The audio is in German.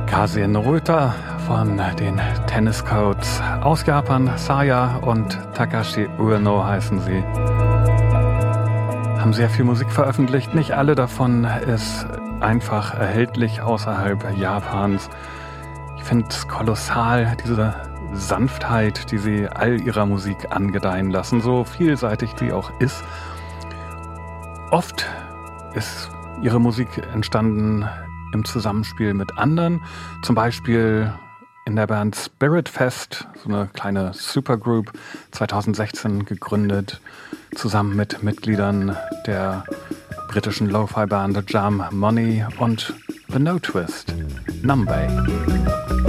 Kase Noruta von den Tennis Codes aus Japan, Saya und Takashi Ueno heißen sie. Haben sehr viel Musik veröffentlicht, nicht alle davon ist einfach erhältlich außerhalb Japans. Ich finde es kolossal, diese Sanftheit, die sie all ihrer Musik angedeihen lassen, so vielseitig die auch ist. Oft ist ihre Musik entstanden im Zusammenspiel mit anderen, zum Beispiel in der Band Spirit Fest, so eine kleine Supergroup, 2016 gegründet, zusammen mit Mitgliedern der britischen Lo-Fi-Band Jam Money und The No Twist, Numbay.